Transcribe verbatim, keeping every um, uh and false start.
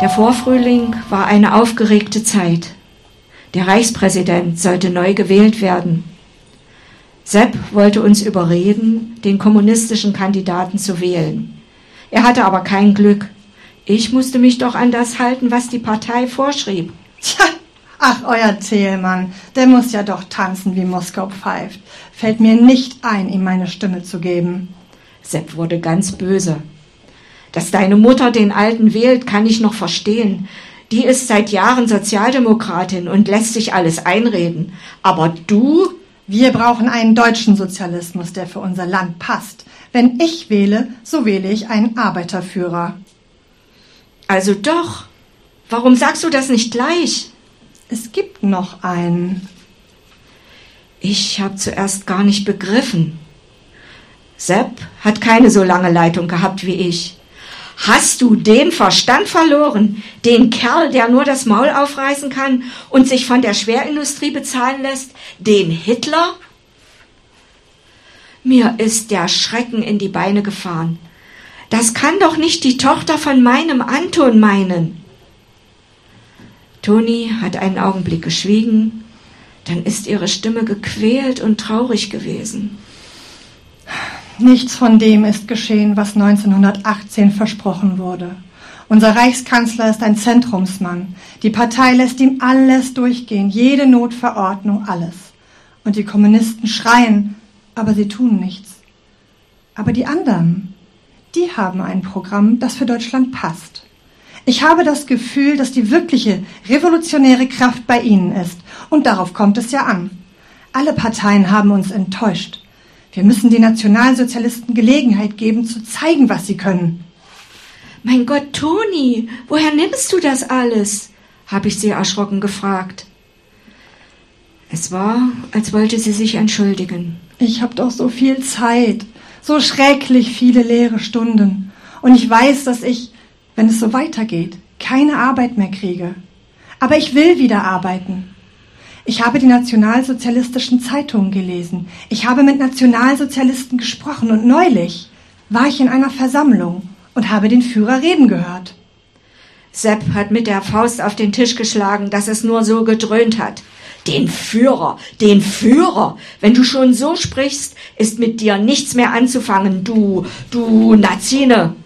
Der Vorfrühling war eine aufgeregte Zeit. Der Reichspräsident sollte neu gewählt werden. Sepp wollte uns überreden, den kommunistischen Kandidaten zu wählen. Er hatte aber kein Glück. Ich musste mich doch an das halten, was die Partei vorschrieb. Tja, ach, euer Thielmann, der muss ja doch tanzen, wie Moskau pfeift. Fällt mir nicht ein, ihm meine Stimme zu geben. Sepp wurde ganz böse. Dass deine Mutter den Alten wählt, kann ich noch verstehen. Die ist seit Jahren Sozialdemokratin und lässt sich alles einreden. Aber du? Wir brauchen einen deutschen Sozialismus, der für unser Land passt. Wenn ich wähle, so wähle ich einen Arbeiterführer. Also doch. Warum sagst du das nicht gleich? Es gibt noch einen. Ich habe zuerst gar nicht begriffen. Sepp hat keine so lange Leitung gehabt wie ich. Hast du den Verstand verloren? Den Kerl, der nur das Maul aufreißen kann und sich von der Schwerindustrie bezahlen lässt? Den Hitler? Mir ist der Schrecken in die Beine gefahren. Das kann doch nicht die Tochter von meinem Anton meinen. Toni hat einen Augenblick geschwiegen, dann ist ihre Stimme gequält und traurig gewesen. Nichts von dem ist geschehen, was neunzehnhundertachtzehn versprochen wurde. Unser Reichskanzler ist ein Zentrumsmann. Die Partei lässt ihm alles durchgehen, jede Notverordnung, alles. Und die Kommunisten schreien, aber sie tun nichts. Aber die anderen, die haben ein Programm, das für Deutschland passt. Ich habe das Gefühl, dass die wirkliche revolutionäre Kraft bei ihnen ist. Und darauf kommt es ja an. Alle Parteien haben uns enttäuscht. Wir müssen den Nationalsozialisten Gelegenheit geben, zu zeigen, was sie können. Mein Gott, Toni, woher nimmst du das alles? Habe ich sie erschrocken gefragt. Es war, als wollte sie sich entschuldigen. Ich habe doch so viel Zeit, so schrecklich viele leere Stunden. Und ich weiß, dass ich, wenn es so weitergeht, keine Arbeit mehr kriege. Aber ich will wieder arbeiten. Ich habe die nationalsozialistischen Zeitungen gelesen. Ich habe mit Nationalsozialisten gesprochen und neulich war ich in einer Versammlung und habe den Führer reden gehört. Sepp hat mit der Faust auf den Tisch geschlagen, dass es nur so gedröhnt hat. Den Führer, den Führer. Wenn du schon so sprichst, ist mit dir nichts mehr anzufangen, du, du Nazine.